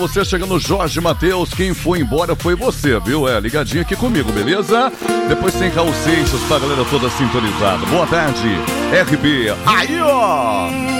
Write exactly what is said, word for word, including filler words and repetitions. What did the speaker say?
Você chegando, Jorge Mateus, quem foi embora foi você, viu? É, ligadinho aqui comigo, beleza? Depois tem Raul Seixas pra galera toda sintonizada. Boa tarde, R B. Aí, ó!